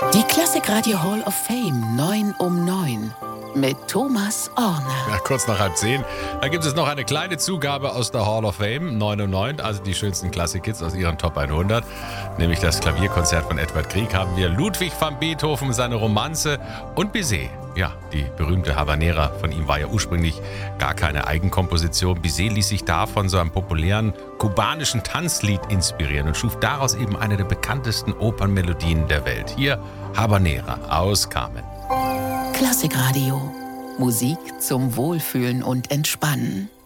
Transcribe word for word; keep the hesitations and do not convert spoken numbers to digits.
Die Klassikradio Hall of Fame neun um neun mit Thomas Orner. Ja, kurz nach halb zehn. Da gibt es noch eine kleine Zugabe aus der Hall of Fame neun um neun, also die schönsten Klassik-Hits aus ihren Top hundert. Nämlich das Klavierkonzert von Edvard Grieg haben wir Ludwig van Beethoven, seine Romanze und Bizet. Ja, die berühmte Habanera von ihm war ja ursprünglich gar keine Eigenkomposition. Bizet ließ sich da von so einem populären kubanischen Tanzlied inspirieren und schuf daraus eben eine der bekanntesten Opernmelodien der Welt. Hier Habanera aus Carmen. Klassikradio. Musik zum Wohlfühlen und Entspannen.